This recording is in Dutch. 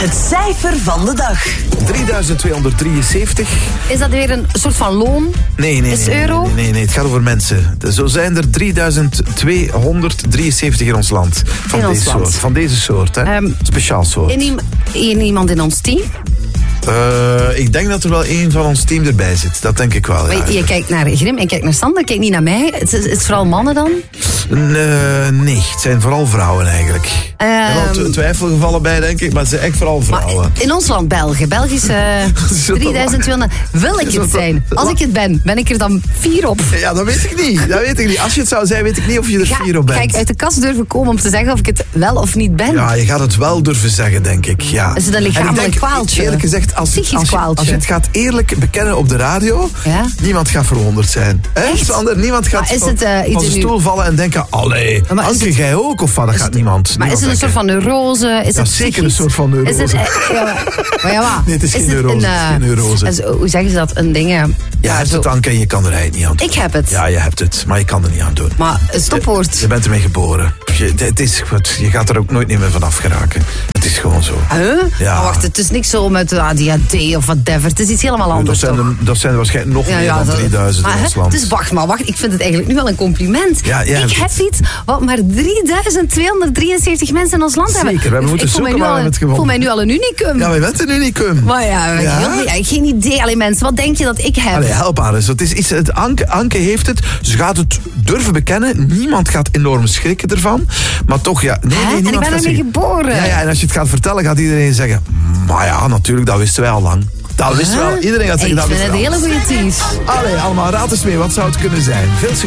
Het cijfer van de dag. 3273. Is dat weer een soort van loon? Nee. Is het euro? Nee, het gaat over mensen. Zo zijn er 3273 in ons land. Van deze soort, hè? Speciaal soort. Iemand in ons team? Ik denk dat er wel één van ons team erbij zit. Dat denk ik wel, ja. Maar je kijkt naar Grim en kijkt naar Sander, kijk niet naar mij. Is het vooral mannen dan? Nee, het zijn vooral vrouwen eigenlijk. Er zijn wel twijfelgevallen bij, denk ik, maar het zijn echt vooral vrouwen. Maar in ons land, Belgische 3200. Wil ik het zijn? Als ik het ben ik er dan 4 op? Ja, dat weet ik niet. Als je het zou zijn, weet ik niet of je er 4 op bent. Ga ik uit de kast durven komen om te zeggen of ik het wel of niet ben? Ja, je gaat het wel durven zeggen, denk ik. Ja. Is het een lichamelijk kwaaltje? Eerlijk gezegd, als je het gaat eerlijk bekennen op de radio, niemand gaat verwonderd zijn. Sander, niemand gaat van zijn stoel vallen en denken, allee, Anke, jij ook? Of wat? Dat gaat niemand. Maar is het een soort van neurose? Is het zeker een soort van neurose. Nee, het is geen neurose. Hoe zeggen ze dat? Een ding. Je hebt het, Anke, en je kan er eigenlijk niet aan doen. Ik heb het. Ja, je hebt het, maar je kan er niet aan doen. Maar een stopwoord. Je bent ermee geboren. Je gaat er ook nooit meer vanaf geraken. Het is gewoon zo. Ja. Maar wacht, het is niks zo met ADHD of whatever. Het is iets helemaal anders. Dat zijn er waarschijnlijk nog meer dan 3000 in ons land. Dus wacht. Ik vind het eigenlijk nu wel een compliment. Ja, ik heb iets wat maar 3273 mensen in ons land hebben. Zeker, we moeten zoeken waar we het gewonnen. Ik voel mij nu al een unicum. Ja, je bent een unicum. Maar geen idee. Alleen mensen, wat denk je dat ik heb? Allee, help haar eens. Het is iets, Anke heeft het. Ze gaat het durven bekennen. Niemand gaat enorm schrikken ervan. Maar toch, niemand en ik ben ermee geboren. Ja, en als je het gaat vertellen, gaat iedereen zeggen, maar ja, natuurlijk, dat wisten wij al lang. Dat wisten we al. Iedereen gaat zeggen, dat wisten we al. Ik vind het een hele goede tease. Allee, allemaal raad eens mee. Wat zou het kunnen zijn? Veel succes.